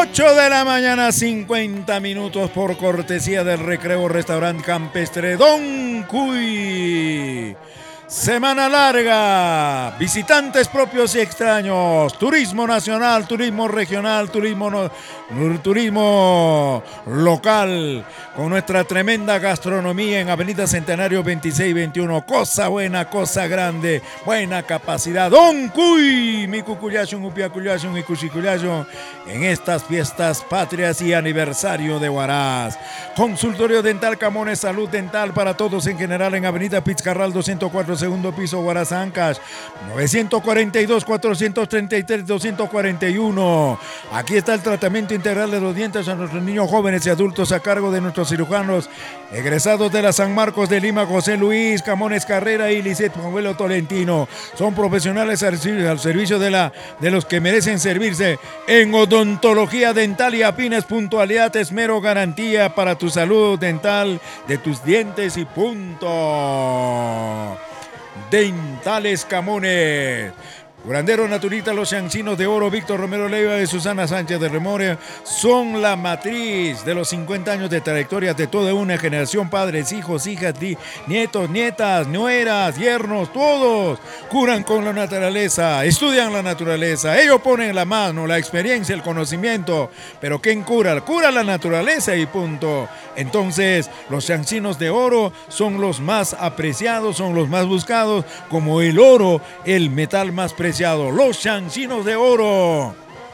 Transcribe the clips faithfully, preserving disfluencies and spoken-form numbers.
ocho de la mañana, cincuenta minutos por cortesía del Recreo Restaurante Campestre Don Cuy. Semana larga, visitantes propios y extraños, turismo nacional, turismo regional, turismo, no, turismo local, con nuestra tremenda gastronomía en Avenida Centenario veintiséis veintiuno. Cosa buena, cosa grande, buena capacidad. Don Cuy, mi cucuyashun, upiacuyashun y cuchicuyashun en estas fiestas patrias y aniversario de Huaraz. Consultorio Dental Camones, salud dental para todos en general en Avenida Pizcarral doscientos cuatro, segundo piso, Huaraz, Ancash, nueve cuatro dos, cuatro tres tres, dos cuatro uno. Aquí está el tratamiento integral de los dientes a nuestros niños, jóvenes y adultos a cargo de nuestros cirujanos egresados de la San Marcos de Lima, José Luis Camones Carrera y Lisette Abuelo Tolentino. Son profesionales al, al servicio de, la, de los que merecen servirse en odontología dental y afines, puntualidad, esmero, garantía para tu salud dental de tus dientes y punto. Dentales Camones. Curandero naturista, los Chancinos de Oro, Víctor Romero Leiva y Susana Sánchez de Remore son la matriz de los cincuenta años de trayectoria de toda una generación, padres, hijos, hijas, nietos, nietas, nueras, yernos, todos curan con la naturaleza, estudian la naturaleza, ellos ponen la mano, la experiencia, el conocimiento, pero ¿quién cura? Cura la naturaleza y punto. Entonces, los Chancinos de Oro son los más apreciados, son los más buscados, como el oro, el metal más preciado. Los Chancinos de Oro.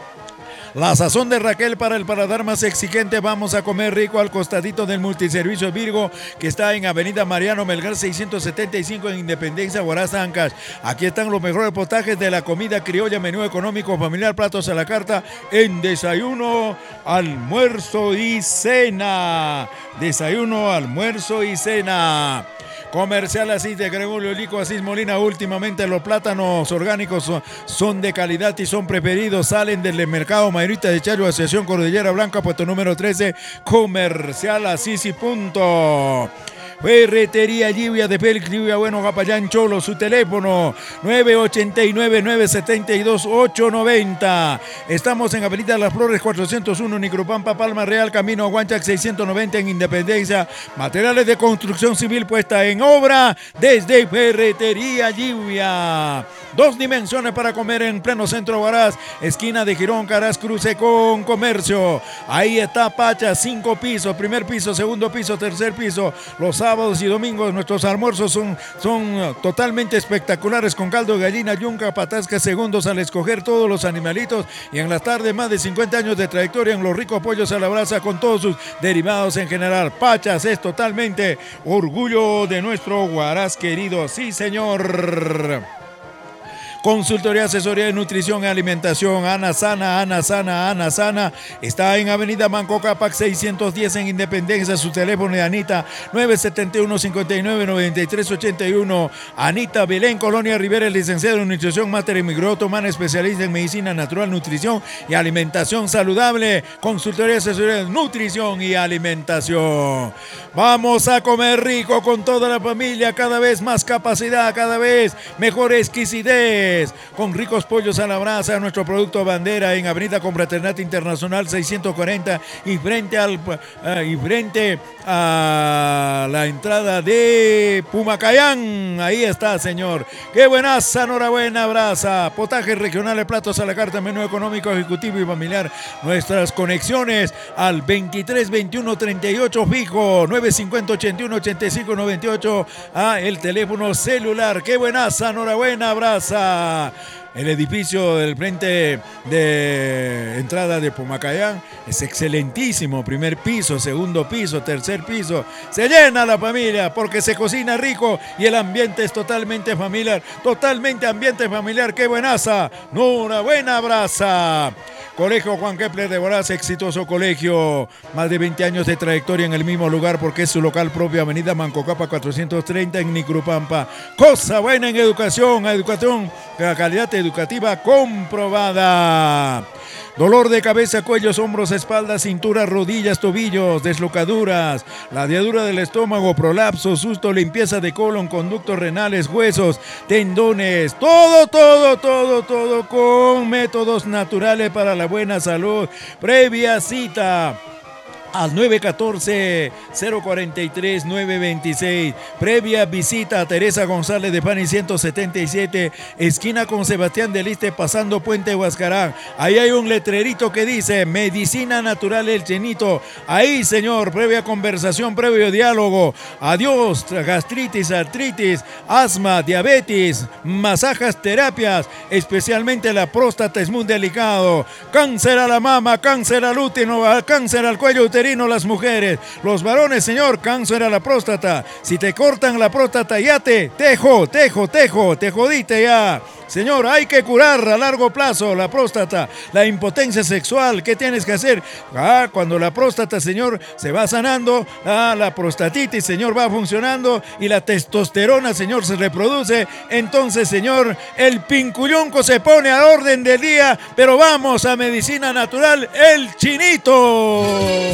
La sazón de Raquel para el paladar más exigente. Vamos a comer rico al costadito del Multiservicio Virgo, que está en Avenida Mariano Melgar seiscientos setenta y cinco en Independencia, Huaraz, Ancash. Aquí están los mejores potajes de la comida criolla, menú económico familiar, platos a la carta en desayuno, almuerzo y cena. Desayuno, almuerzo y cena. Comercial Asís de Gregorio Lico, Asís Molina. Últimamente los plátanos orgánicos son, son de calidad y son preferidos. Salen del mercado mayorista de Chayo, Asociación Cordillera Blanca, puesto número trece. Comercial Asís y punto. Ferretería Lluvia de Félix Lluvia Bueno, Capayán Cholo. Su teléfono nueve ocho nueve, nueve siete dos, ocho nueve cero. Estamos en Avenida Las Flores cuatrocientos uno, Nicropampa, Palma Real, Camino a Huanchac seiscientos noventa en Independencia. Materiales de construcción civil puesta en obra desde Ferretería Lluvia. Dos dimensiones para comer en pleno centro Huaraz, esquina de Girón, Caraz, cruce con Comercio. Ahí está Pacha, cinco pisos, primer piso, segundo piso, tercer piso. Los sábados y domingos nuestros almuerzos son, son totalmente espectaculares, con caldo de gallina, yunca, patasca, segundos al escoger todos los animalitos, y en las tardes más de cincuenta años de trayectoria en los ricos pollos a la brasa con todos sus derivados en general. Pachas es totalmente orgullo de nuestro Huaraz querido, sí señor. Consultoría, asesoría de nutrición y alimentación. Ana Sana, Ana Sana, Ana Sana. Está en Avenida Manco Cápac seiscientos diez en Independencia. Su teléfono de Anita nueve siete uno, cinco nueve, nueve tres ocho uno. Anita Belén Colonia Rivera, licenciada en nutrición, máster en microbiota, especialista en medicina natural, nutrición y alimentación saludable. Consultoría, asesoría de nutrición y alimentación. Vamos a comer rico con toda la familia, cada vez más capacidad, cada vez mejor exquisitez. Con ricos pollos a la brasa, nuestro producto bandera en Avenida Confraternidad Internacional seiscientos cuarenta y frente al uh, y frente a la entrada de Pumacayán. Ahí está, señor. Qué buenaza, enhorabuena, brasa. Potajes regionales, platos a la carta, menú económico, ejecutivo y familiar. Nuestras conexiones al veintitrés veintiuno treinta y ocho fijo, nueve cincuenta ochenta y uno ochenta y cinco noventa y ocho a el teléfono celular. Qué buenaza, enhorabuena, brasa. El edificio del frente de entrada de Pumacayán es excelentísimo. Primer piso, segundo piso, tercer piso. Se llena la familia porque se cocina rico y el ambiente es totalmente familiar. Totalmente ambiente familiar. ¡Qué buenaza! ¡Enhorabuena, brasa! Colegio Juan Kepler de Huaraz, exitoso colegio, más de veinte años de trayectoria en el mismo lugar porque es su local propio, Avenida Manco Cápac cuatrocientos treinta en Nicropampa. Cosa buena en educación, educación, calidad educativa comprobada. dolor de cabeza, cuellos, hombros, espalda, cintura, rodillas, tobillos, deslocaduras, ladeadura del estómago, prolapso, susto, limpieza de colon, conductos renales, huesos, tendones, todo, todo, todo, todo con métodos naturales para la buena salud. Previa cita al nueve uno cuatro, cero cuatro tres, nueve dos seis. Previa visita a Teresa González de Pani ciento setenta y siete, esquina con Sebastián del Iste, pasando Puente Huascarán. Ahí hay un letrerito que dice Medicina Natural El Chinito. Ahí, señor, previa conversación, previo diálogo. Adiós, gastritis, artritis, asma, diabetes, masajes, terapias, especialmente la próstata es muy delicado. Cáncer a la mama, cáncer al útero, cáncer al cuello uterino, las mujeres, los varones, señor, cáncer a la próstata. Si te cortan la próstata, ya te, tejo, tejo, tejo, te jodiste ya. Señor, hay que curar a largo plazo la próstata, la impotencia sexual. ¿Qué tienes que hacer? Ah, cuando la próstata, señor, se va sanando, ah, la prostatitis, señor, va funcionando y la testosterona, señor, se reproduce. Entonces, señor, el pincullonco se pone a orden del día, pero vamos a medicina natural, El Chinito.